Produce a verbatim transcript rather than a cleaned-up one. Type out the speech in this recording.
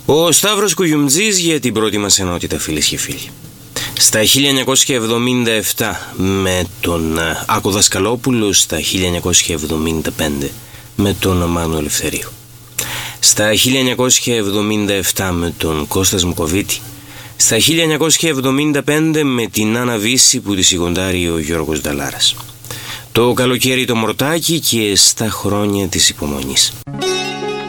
Ο Σταύρος Κουγιουμτζής για την πρώτη μας ενότητα, φίλες και φίλοι. Στα χίλια εννιακόσια εβδομήντα επτά με τον Άκο Δασκαλόπουλο, στα χίλια εννιακόσια εβδομήντα πέντε με τον Μάνο Ελευθερίου, στα χίλια εννιακόσια εβδομήντα επτά με τον Κώστας Μουκοβίτη, στα χίλια εννιακόσια εβδομήντα πέντε με την Άννα Βύση που τη σιγοντάρει ο Γιώργος Νταλάρας. Το καλοκαίρι το Μορτάκι και στα χρόνια της υπομονής.